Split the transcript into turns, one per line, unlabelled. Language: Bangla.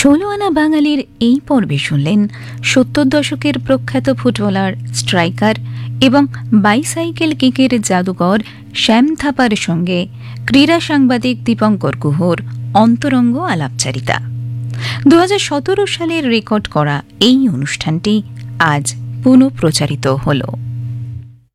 ষোলো আনা বাঙালির এই পর্বে শুনলেন ৭০ দশকের প্রখ্যাত ফুটবলার, স্ট্রাইকার এবং বাইসাইকেল কিকের জাদুকর শ্যাম থাপার সঙ্গে ক্রীড়া সাংবাদিক দীপঙ্কর গুহর অন্তরঙ্গ আলাপচারিতা। ২০১৭ সালের রেকর্ড করা এই অনুষ্ঠানটি আজ পুনঃপ্রচারিত হল।